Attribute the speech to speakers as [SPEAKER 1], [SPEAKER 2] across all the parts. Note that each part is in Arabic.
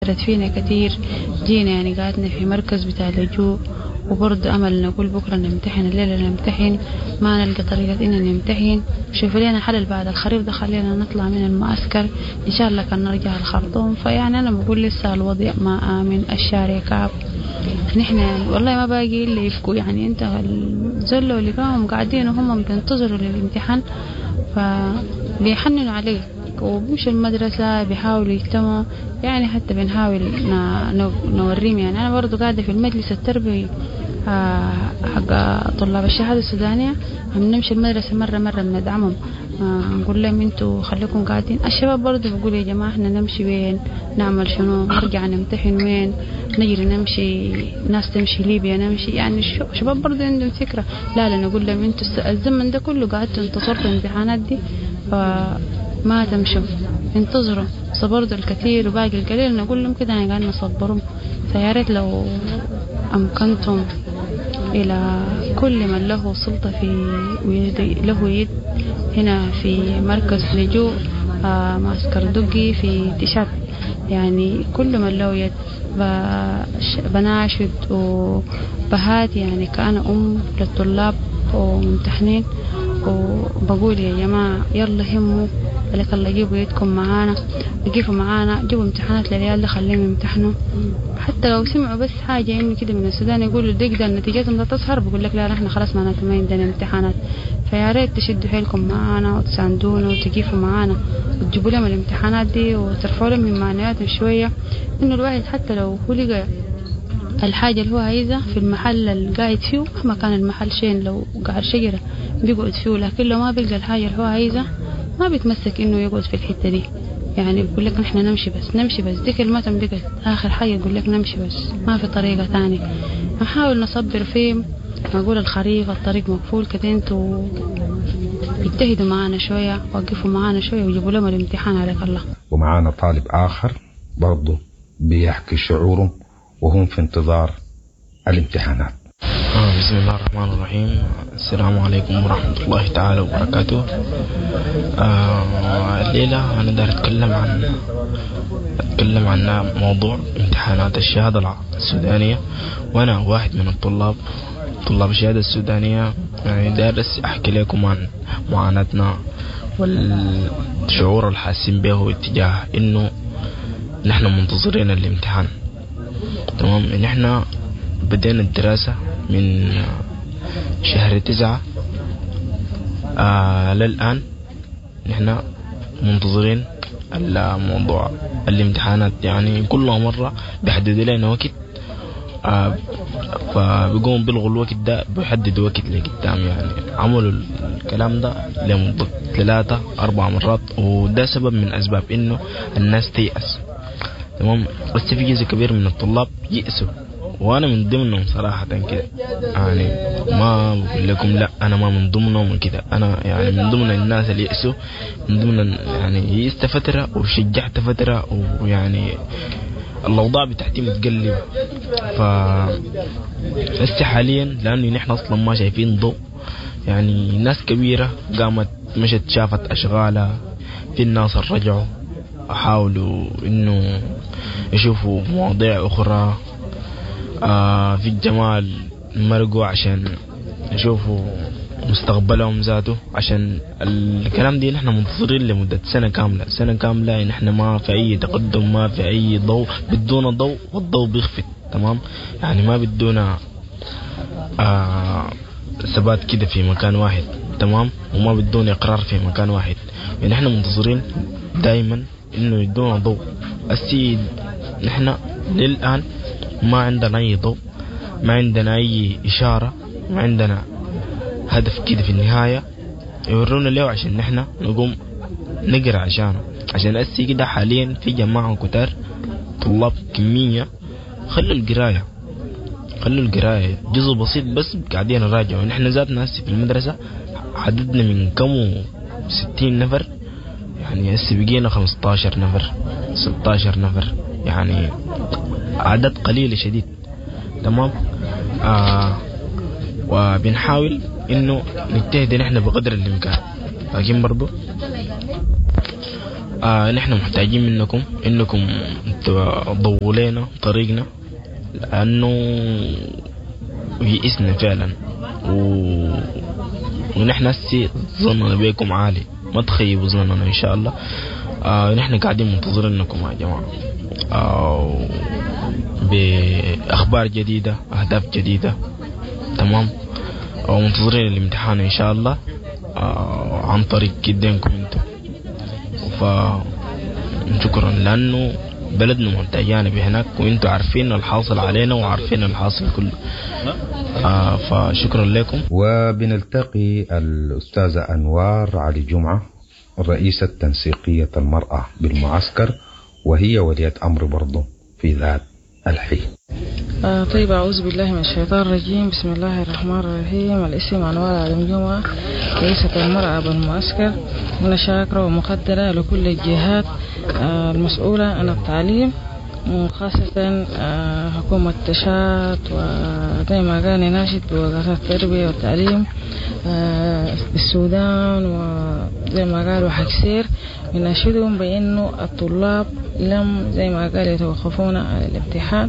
[SPEAKER 1] فينا كتير. جينا يعني قعدنا في مركز بتاع لجوء، وبرضه أمل نقول بكرة نمتحن، الليلة نمتحن، ما نلقى طريقة إننا نمتحن. شوف لنا حل بعد الخريف ده، خلينا نطلع من المعسكر إن شاء الله كان نرجع الخرطوم. فيعني أنا بقول لسه الوضع ما آمن، الشارع كعب. نحن يعني والله ما باقي إلا يفكوا. يعني أنت الزلة اللي كانوا قاعدين وهم بينتظروا للامتحان فبيحننوا عليه، وبمش المدرسة بيحاولوا يجتمعوا. يعني حتى بنحاول نوريهم. يعني أنا برضو قاعدة في المجلس التربوي حق طلاب الشهادة السودانية، نمشي المدرسة مرة بندعمهم، نقول لهم انتوا خليكم قاعدين. الشباب برضو بيقولوا يا جماعة احنا نمشي وين، نعمل شنو، نرجع نمتحن وين، نجري نمشي، ناس تمشي ليبيا نمشي. يعني الشباب برضو عندهم فكرة. لا نقول لهم انتوا الزمن ده كله قاعدتوا انتصرتوا الامتحانات دي، ما تمشوا، انتظروا. صبرتوا الكثير وباقي القليل. نقول لهم كده، قاعدين نصبرهم. فيا ريت لو أمكنتم إلى كل من له سلطة له يد هنا في مركز لجوء معسكر دقي في تشاد، يعني كل من له يد بناشد وبهات. يعني كأنا للطلاب وممتحنين، وبقول يا جماعة يلا هموا لك الله، جيبوا يدكم معانا، وقفوا معانا، جيبوا امتحانات للعيال ده، خليهم يمتحنوا. حتى لو سمعوا بس حاجة يمكن كده من السودان يقولوا دقيقة نتيجتهم لا تظهر، بقول لك لا نحن خلاص معناته ما عندنا امتحانات. فيا ريت تشدوا حيلكم معانا وتساندونا وتقفوا معانا وتجيبوا لهم الامتحانات دي وترفعوا لهم من معنوياتهم شوية. إنه الواحد حتى لو هو لقى الحاجة اللي هو عايزها في المحل اللي قاعد فيه، مهما كان المحل شين، لو قاعد شجرة بيقعد فيه، لكن لو ما بيلقى الحاجة اللي هو عايزها ما بيتمسك إنه يقعد في الحتة دي. يعني بيقول لك نحن نمشي بس دي كلمتهم بقت آخر حاجة، يقول لك نمشي بس، ما في طريقة تانية. نحاول نصبر فيه، نقول الخريف الطريق مقفول كده، انتوا اجتهدوا معانا شوية، وقفوا معانا شوية، وجيبوا لهم الامتحان عليك الله.
[SPEAKER 2] ومعانا طالب آخر برضه بيحكي شعوره وهم في انتظار الامتحانات.
[SPEAKER 3] بسم الله الرحمن الرحيم. السلام عليكم ورحمة الله تعالى وبركاته. الليلة أنا داير أتكلم عن موضوع امتحانات الشهادة السودانية، وأنا واحد من طلاب الشهادة السودانية. يعني دارس أحكي لكم عن معاناتنا والشعور الحاسين به اتجاه إنه نحن منتظرين الامتحان. تمام. نحن بدينا الدراسة من شهر 9 للآن نحن منتظرين الموضوع الامتحانات. يعني كل مرة بيحدد لنا وقت، فبيقوم بيلغوا الوقت ده، بيحددوا وقت لقدام. يعني عملوا الكلام ده لمدة 3-4 مرات، وده سبب من أسباب إنه الناس تيأس. تمام. بس في جزء كبير من الطلاب يأسوا، وانا من ضمنهم صراحة كده. يعني ما بقول لكم لا انا ما من ضمنهم كده، انا يعني من ضمن الناس اللي يأسوا، من ضمن يعني يأست فترة وشجعت فترة، ويعني الاوضاع بتاعتي متقلبة. هسه حاليا لانه نحن اصلا ما شايفين ضوء، يعني ناس كبيرة قامت مشت شافت اشغالها، في الناس رجعوا حاولوا انه يشوفوا مواضيع اخرى في الجمال، مرقوا عشان يشوفوا مستقبلهم ذاته. عشان الكلام دي نحن منتظرين لمدة سنة كاملة نحن ما في أي تقدم، ما في أي ضوء، بدون ضوء والضوء بيخفت. تمام. يعني ما بدون ثبات كده في مكان واحد. تمام. وما بدون إقرار في مكان واحد. يعني نحن منتظرين دائما إنه يدونا ضوء. السيد نحن للآن ما عندنا أي ضوء، ما عندنا أي إشارة، ما عندنا هدف كده في النهاية يورونا له عشان نحن نقوم نقرأ عشان أسي كده. حاليا في جماعة كتار طلاب كمية خلوا القراية جزء بسيط بس قاعدين نراجع. ونحن ذاتنا هسي في المدرسة عددنا من كم 60 نفر، يعني هسي بقينا 15 نفر 16 نفر، يعني عدد قليل شديد. تمام. وبنحاول انه نجتهد نحن بقدر الامكان، لكن برضو نحن محتاجين منكم إنكم تضووا لنا طريقنا، لأنه يئسنا فعلا ونحن هسي ظننا بيكم عالي، ما تخيبوا ظننا إن شاء الله. نحن قاعدين منتظرينكم يا جماعة بأخبار جديدة، أهداف جديدة، تمام، ومنتظرين الامتحان إن شاء الله عن طريق كدينكم انتم. فشكرا، لأنه بلدنا محتاجانا بهناك، وانتم عارفين الحاصل علينا وعارفين الحاصل كله. فشكرا لكم.
[SPEAKER 2] وبنلتقي الأستاذة أنوار علي جمعة، رئيسة تنسيقية المرأة بالمعسكر، وهي ولية أمر برضو في ذات الحين.
[SPEAKER 4] طيب، أعوذ بالله من الشيطان الرجيم، بسم الله الرحمن الرحيم. الاسم أنوار علي جمعة، رئيسة المرأة بالمعسكر. أنا شاكرة ومقدرة لكل الجهات المسؤولة عن التعليم، وخاصة حكومة تشاد، وزي ما قال ناشد بوزارة التربية والتعليم بالسودان، وزي ما قال وحكسير، بناشدهم بأنه الطلاب لم زي ما قال يتوقفون عن الامتحان،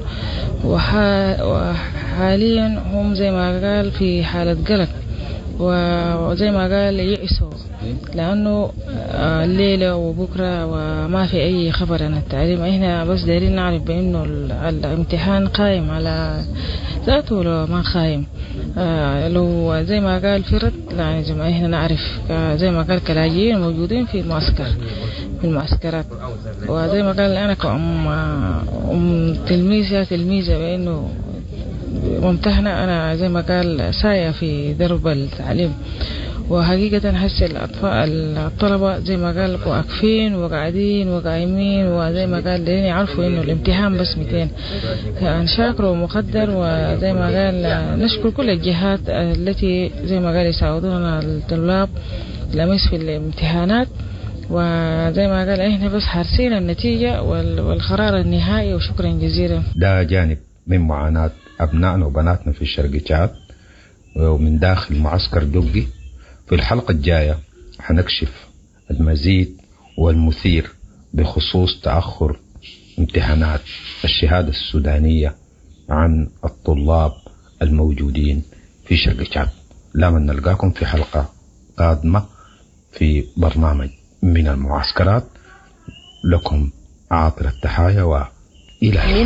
[SPEAKER 4] وحاليا هم زي ما قال في حالة قلق، وزي ما قال يئسوا، لأنه الليلة وبكرة وما في أي خبر عن التعليم. إحنا بس دايرين نعرف بأنه الامتحان قائم على ذاته ولا ما قائم. لو زي ما قال فرد، يعني زي ما إحنا نعرف زي ما قال كلاجئين موجودين في المعسكر، في المعسكرات. وزي ما قال أنا كأم تلميذة بأنه ممتحنة، أنا زي ما قال ساية في درب التعليم. وحقيقة هسه الطلبة زي ما قال واقفين وقاعدين وقايمين، وزي ما قال لين يعرفوا إنه الامتحان بس 200. يعني شاكر ومقدر، وزي ما قال نشكر كل الجهات التي زي ما قال يساعدونا الطلاب لمس في الامتحانات. وزي ما قال إحنا بس حارسين النتيجة والقرار النهائي، وشكرا جزيلا.
[SPEAKER 2] ده جانب من معاناة أبنائنا وبناتنا في الشرق تشاد ومن داخل معسكر دقي. في الحلقة الجاية حنكشف المزيد والمثير بخصوص تأخر امتحانات الشهادة السودانية عن الطلاب الموجودين في شرق تشاد. لا من نلقاكم في حلقة قادمة في برنامج من المعسكرات. لكم عاطر التحايا وإلى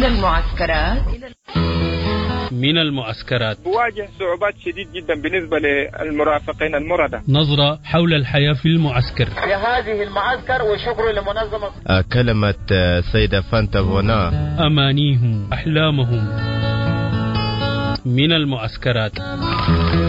[SPEAKER 5] من المعسكرات.
[SPEAKER 6] واجه صعوبات شديد جدا بالنسبة للمرافقين المردة.
[SPEAKER 5] نظرة حول الحياة في المعسكر.
[SPEAKER 7] في هذه المعسكر، وشكر لمنظمة
[SPEAKER 8] كلمة سيدة فانتا بونا،
[SPEAKER 5] أمانيهم أحلامهم. من المعسكرات.